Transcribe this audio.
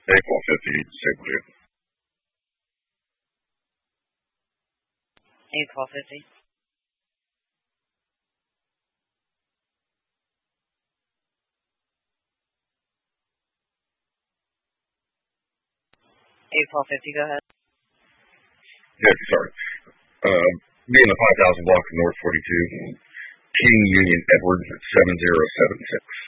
A1250, disabled you. A1250. A1250, go ahead. Yeah, sorry. Me in the 5000 block of North 42. King Union Edwards at 7076.